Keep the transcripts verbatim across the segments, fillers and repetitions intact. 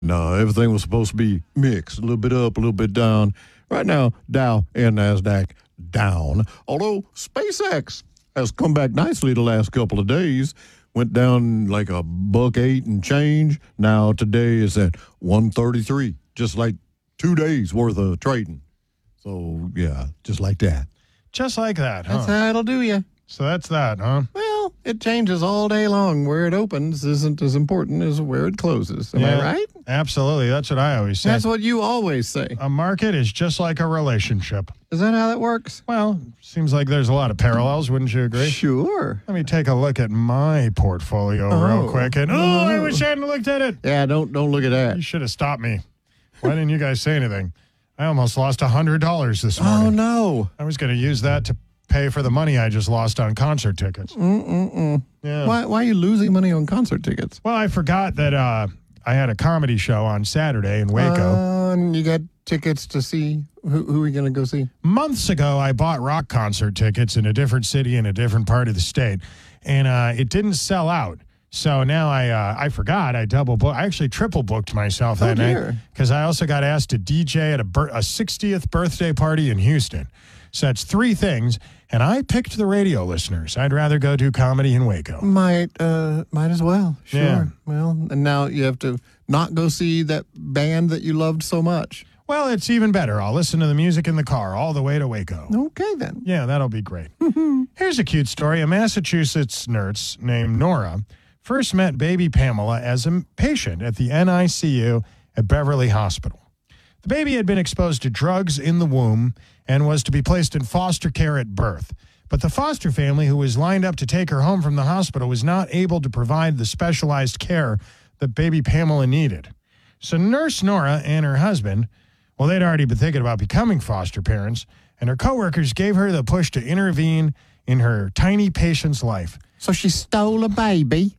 No, everything was supposed to be mixed, a little bit up, a little bit down. Right now, Dow and NASDAQ down. Although SpaceX has come back nicely the last couple of days. Went down like a buck eight and change. Now today is at one thirty-three, just like two days worth of trading. So, yeah, just like that. Just like that, huh? That's how it'll do you. So that's that, huh? Well, it changes all day long. Where it opens isn't as important as where it closes. Am Yeah, I right? Absolutely. That's what I always say. That's what you always say. A market is just like a relationship. Is that how that works? Well, seems like there's a lot of parallels, wouldn't you agree? Sure. Let me take a look at my portfolio Oh. real quick. And, oh, I wish I hadn't looked at it. Yeah, don't don't look at that. You should have stopped me. Why didn't you guys say anything? I almost lost one hundred dollars this morning. Oh, no. I was going to use that to pay for the money I just lost on concert tickets. Mm-mm-mm. Yeah. Why, why are you losing money on concert tickets? Well, I forgot that uh, I had a comedy show on Saturday in Waco. Uh, and you got tickets to see? Who, who are you going to go see? Months ago, I bought rock concert tickets in a different city in a different part of the state, and uh, it didn't sell out. So now I uh, I forgot. I double booked. I actually triple booked myself that Oh, night dear. because I also got asked to D J at a, bir- a sixtieth birthday party in Houston. So that's three things, and I picked the radio listeners. I'd rather go do comedy in Waco. Might uh might as well. Sure. Yeah. Well, and now you have to not go see that band that you loved so much. Well, it's even better. I'll listen to the music in the car all the way to Waco. Okay then. Yeah, that'll be great. Here's a cute story. A Massachusetts nurse named Nora first met baby Pamela as a patient at the N I C U at Beverly Hospital. The baby had been exposed to drugs in the womb and was to be placed in foster care at birth. But the foster family who was lined up to take her home from the hospital was not able to provide the specialized care that baby Pamela needed. So Nurse Nora and her husband, well, they'd already been thinking about becoming foster parents, and her coworkers gave her the push to intervene in her tiny patient's life. So she stole a baby.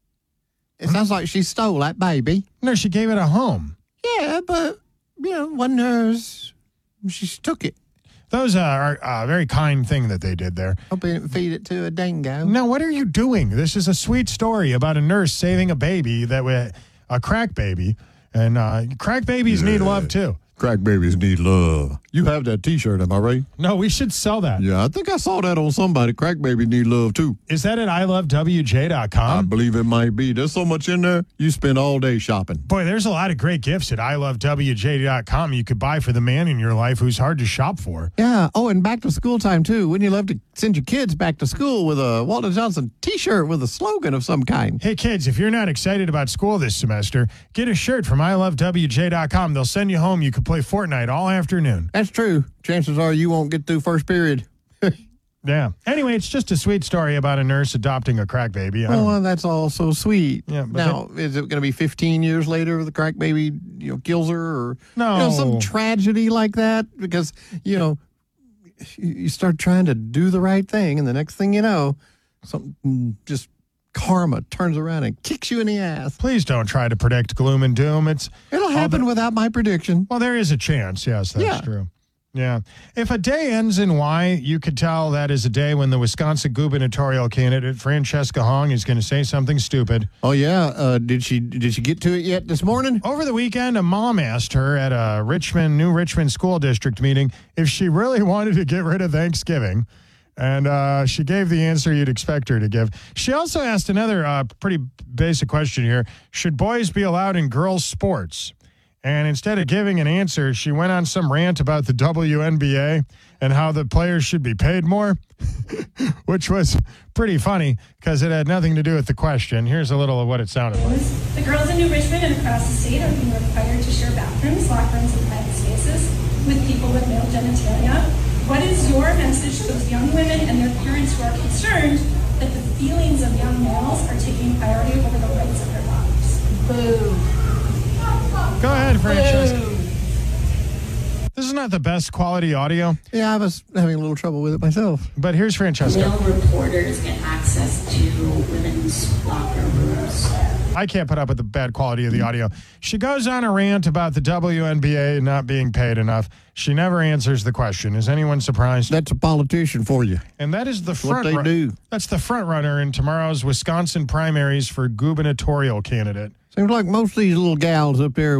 It sounds like she stole that baby. No, she gave it a home. Yeah, but you know, wasn't hers. She took it. Those are a very kind thing that they did there. Hope they didn't feed it to a dingo. Now, what are you doing? This is a sweet story about a nurse saving a baby, that was a crack baby, and uh, crack babies need love too. Crack babies need love. You have that T-shirt, am I right? No, we should sell that. Yeah, I think I saw that on somebody. Crack babies need love too. Is that at I love W J dot I com? believe it might be. There's so much in there. You spend all day shopping. Boy, there's a lot of great gifts at I love W J dot com you could buy for the man in your life who's hard to shop for. Yeah. Oh, and back to school time too. Wouldn't you love to send your kids back to school with a Walter Johnson T-shirt with a slogan of some kind? Hey, kids, if you're not excited about school this semester, get a shirt from I love W J dot com. They'll send you home. You can play Fortnite all afternoon. That's true. Chances are you won't get through first period. Yeah. Anyway, it's just a sweet story about a nurse adopting a crack baby. I Oh, don't- well, that's all so sweet. Yeah, but now, is it going to be fifteen years later the crack baby, you know, kills her, or No. you know, some tragedy like that? Because you know, you you start trying to do the right thing, and the next thing you know, something just karma turns around and kicks you in the ass. Please don't try to predict gloom and doom. It's It'll happen without my prediction. Well, there is a chance. Yes, that's Yeah. true. Yeah. If a day ends in Y, you could tell that is a day when the Wisconsin gubernatorial candidate, Francesca Hong, is going to say something stupid. Oh yeah, uh, did she did she get to it yet this morning? Over the weekend, a mom asked her at a Richmond, New Richmond School District meeting if she really wanted to get rid of Thanksgiving. And uh, she gave the answer you'd expect her to give. She also asked another uh, pretty basic question here. Should boys be allowed in girls' sports? And instead of giving an answer, she went on some rant about the W N B A and how the players should be paid more, which was pretty funny because it had nothing to do with the question. Here's a little of what it sounded like. The girls in New Richmond and across the state are being required to share bathrooms, locker rooms, and private spaces with people with male genitalia. What is your message to those young women and their parents who are concerned that the feelings of young males are taking priority over the rights of their bodies? Boo. Go ahead, Francesca. This is not the best quality audio, Yeah, I was having a little trouble with it myself. but here's Francesca. Male reporters get access to women's locker rooms. I can't put up with the bad quality of the audio. She goes on a rant about the W N B A not being paid enough. She never answers the question. Is anyone surprised? That's a politician for you. And that is the What front they ru- do. That's the front runner in tomorrow's Wisconsin primaries for gubernatorial candidate. Seems like most of these little gals up there